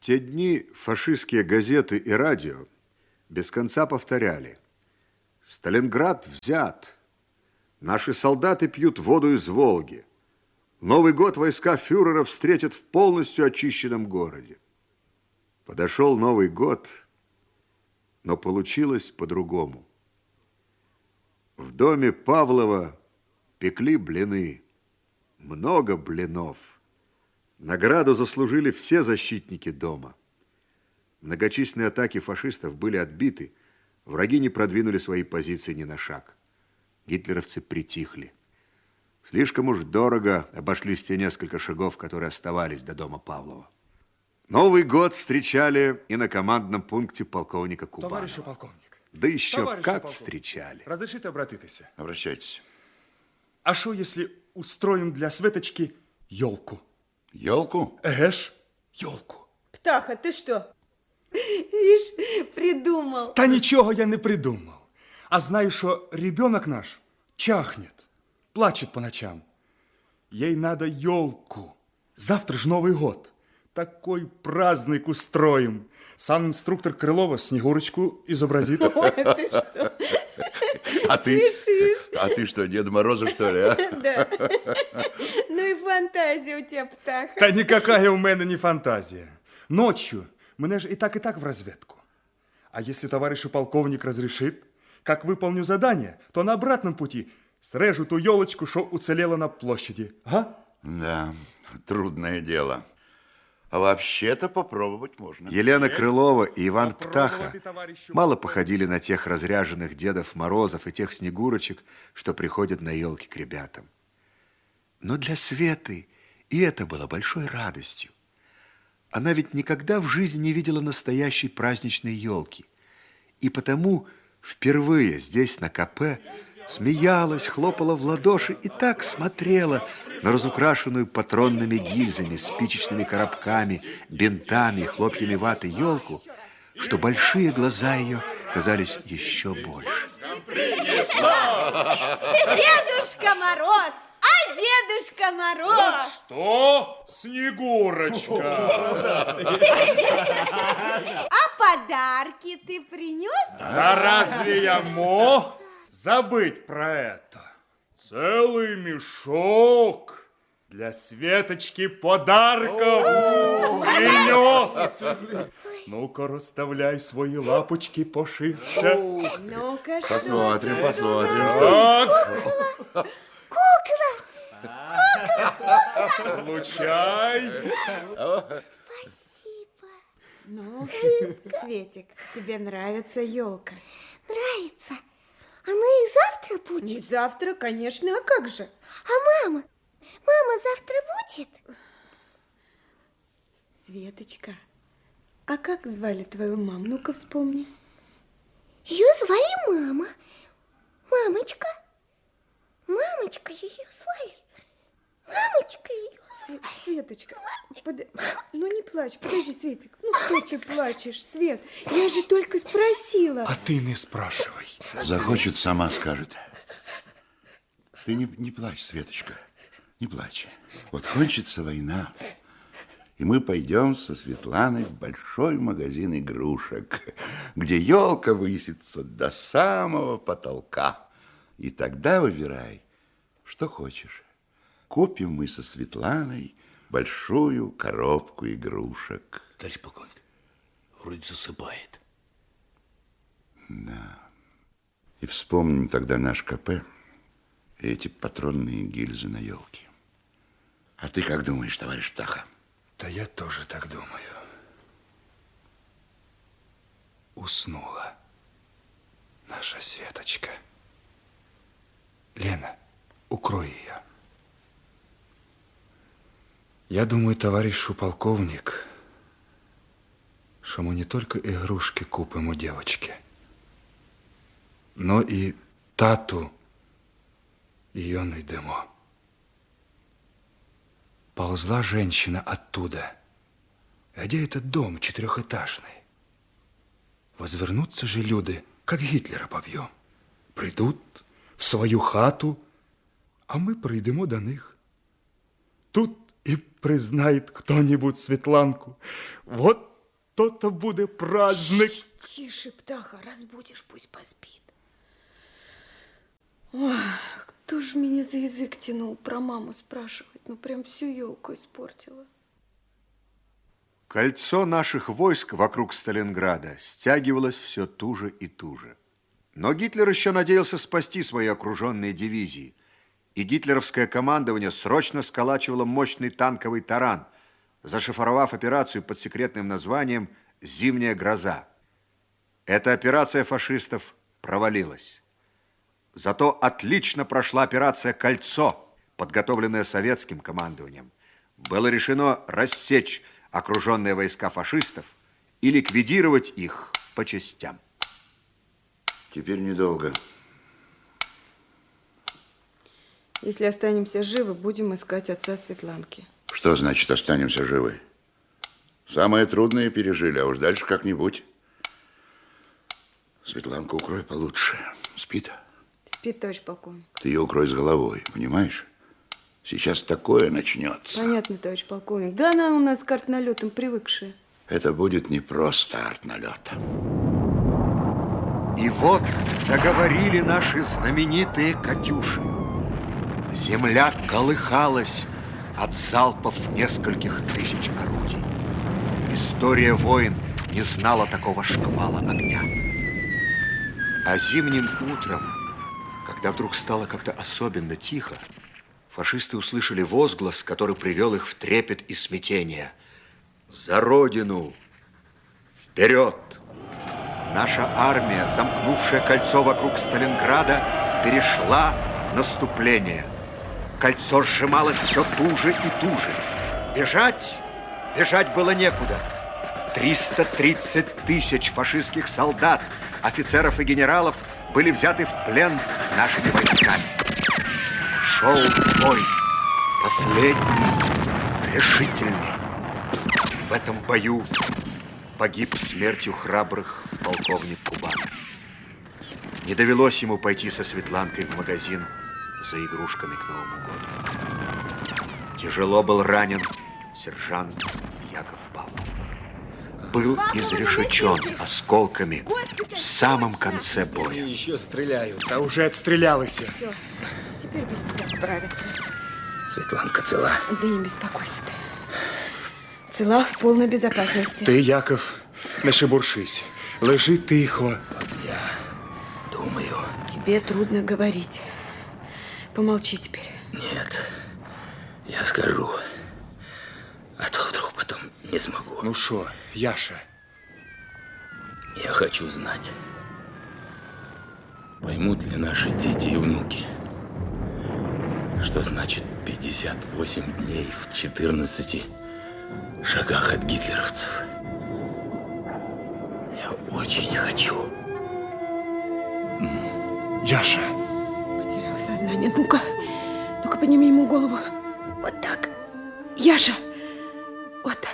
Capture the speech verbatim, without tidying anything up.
те дни фашистские газеты и радио без конца повторяли: Сталинград взят, наши солдаты пьют воду из Волги, Новый год войска фюрера встретят в полностью очищенном городе. Подошел Новый год, но получилось по-другому. В доме Павлова пекли блины, много блинов. Награду заслужили все защитники дома. Многочисленные атаки фашистов были отбиты, враги не продвинули свои позиции ни на шаг. Гитлеровцы притихли. Слишком уж дорого обошлись те несколько шагов, которые оставались до дома Павлова. Новый год встречали и на командном пункте полковника Кубанова. Товарищ полковник. Да еще Товарищ как полковник. встречали. Разрешите обратитися? Обращайтесь. А что, если устроим для Светочки елку? Елку? Эге ж, елку. Птаха, ты что? Видишь, придумал. Та ничего я не придумал. А знаю, что ребенок наш чахнет, плачет по ночам. Ей надо елку. Завтра же Новый год. Такой праздник устроим. Сам инструктор Крылова Снегурочку изобразит. Ой, ты что? А ты, Смешишь. а ты что, Деда Мороза, что ли, а? Да. Ну и фантазия у тебя, Птаха. Та никакая у меня не фантазия. Ночью мне же и так, и так в разведку. А если товарищ полковник разрешит, как выполню задание, то на обратном пути срежу ту елочку, что уцелела на площади. А? Да, трудное дело. А вообще-то попробовать можно. Елена Крылова и Иван Попробовал Птаха ты, товарищу мало полковник. походили на тех разряженных Дедов Морозов и тех Снегурочек, что приходят на елки к ребятам. Но для Светы и это было большой радостью. Она ведь никогда в жизни не видела настоящей праздничной елки. И потому впервые здесь, на КП, смеялась, хлопала в ладоши и так смотрела на разукрашенную патронными гильзами, спичечными коробками, бинтами и хлопьями ваты елку, что большие глаза ее казались еще больше. Дедушка Мороз! А Дедушка Мороз! Что? Снегурочка! А подарки ты принес? Да разве я мог забыть про это? Целый мешок для Светочки подарков принес. Ну-ка, расставляй свои лапочки поширше. Ну-ка, что Посмотрим, ты посмотрим. Так, Кукла! получай. Ну, Светик, тебе нравится елка? Нравится. Она и завтра будет? Не завтра, конечно, а как же? А мама? Мама завтра будет? Светочка, а как звали твою маму? Ну-ка вспомни. Ее звали мама. Мамочка. Мамочка ее звали. Мамочка ее звали. Светочка, под... ну не плачь, подожди, Светик, ну что ты плачешь, Свет? Я же только спросила. А ты не спрашивай. Захочет, сама скажет. Ты не, не плачь, Светочка, не плачь. Вот кончится война, и мы пойдем со Светланой в большой магазин игрушек, где елка высится до самого потолка. И тогда выбирай, что хочешь. Купим мы со Светланой большую коробку игрушек. Товарищ полковник, вроде засыпает. Да. И вспомним тогда наш КП и эти патронные гильзы на елке. А ты как думаешь, товарищ Птаха? Да я тоже так думаю. Уснула наша Светочка. Лена, укрой ее. Я думаю, товарищ полковник, что мы не только игрушки купим у девочки, но и тату ее найдемо. Ползла женщина оттуда. Где этот дом четырехэтажный? Возвернутся же люди, как Гитлера побьем. Придут в свою хату, а мы прийдемо до них. Тут и признает кто-нибудь Светланку. Вот То-то будет праздник. Тише, птаха, разбудишь, пусть поспит. Ой, кто ж меня за язык тянул про маму спрашивать? Ну, прям всю елку испортила. Кольцо наших войск вокруг Сталинграда стягивалось все туже и туже. Но Гитлер еще надеялся спасти свои окруженные дивизии, и гитлеровское командование срочно сколачивало мощный танковый таран, зашифровав операцию под секретным названием «Зимняя гроза». Эта операция фашистов провалилась. Зато отлично прошла операция «Кольцо», подготовленная советским командованием. Было решено рассечь окруженные войска фашистов и ликвидировать их по частям. Теперь недолго. Если останемся живы, будем искать отца Светланки. Что значит останемся живы? Самое трудное пережили, а уж дальше как-нибудь. Светланку укрой получше. Спит? Спит, товарищ полковник. Ты ее укрой с головой, понимаешь? Сейчас такое начнется. Понятно, товарищ полковник. Да она у нас к артналетам привыкшая. Это будет не просто артналет. И вот заговорили наши знаменитые «Катюши». Земля колыхалась от залпов нескольких тысяч орудий. История войн не знала такого шквала огня. А зимним утром, когда вдруг стало как-то особенно тихо, фашисты услышали возглас, который привел их в трепет и смятение. «За Родину! Вперед!» Наша армия, замкнувшая кольцо вокруг Сталинграда, перешла в наступление. Кольцо сжималось все туже и туже. Бежать? Бежать было некуда. триста тридцать тысяч фашистских солдат, офицеров и генералов были взяты в плен нашими войсками. Шел бой, последний, решительный. В этом бою погиб смертью храбрых полковник Кубанов. Не довелось ему пойти со Светланкой в магазин за игрушками к Новому году. Тяжело был ранен сержант Яков Павлов. Был изрешечен осколками в самом конце боя. Еще стреляют. Да уже отстрелялась. Все, теперь без тебя справятся. Светланка цела. Да не беспокойся ты. Цела в полной безопасности. Ты, Яков, не шебуршись. Лежи тихо. Вот я думаю. Тебе трудно говорить. Помолчи теперь. Нет, я скажу. А то вдруг потом не смогу. Ну шо, Яша? Я хочу знать, поймут ли наши дети и внуки, что значит пятьдесят восемь дней в четырнадцати шагах от гитлеровцев. Я очень хочу. Яша! Потерял сознание. Ну-ка, ну-ка подними ему голову. Вот так. Яша! Вот так.